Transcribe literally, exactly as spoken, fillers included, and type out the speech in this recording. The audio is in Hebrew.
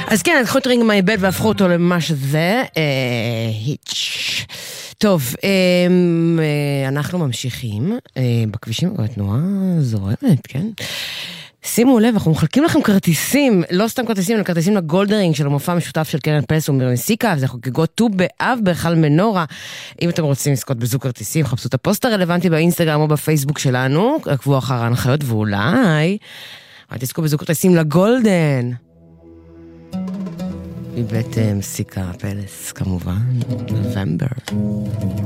אז כן, לקחו את רינג מהאיבד והפכו אותו למה שזה. היץ'. טוב, אנחנו ממשיכים בכבישים, התנועה זורמת, כן? שימו לב, אנחנו מחלקים לכם כרטיסים, לא סתם כרטיסים, אלא כרטיסים לגולדרינג של המופע המשותף של קרן פלס ומרנסיקה, וזה חוגגות ט"ו באב בהיכל מנורה. אם אתם רוצים לזכות בזוג כרטיסים, חפשו את הפוסט הרלוונטי באינסטגרם או בפייסבוק שלנו, עקבו אחר ההנחיות, ואולי תזכו בזוג כרטיסים לגולדן. מבית מסיקה פלס, כמובן, נובמבר.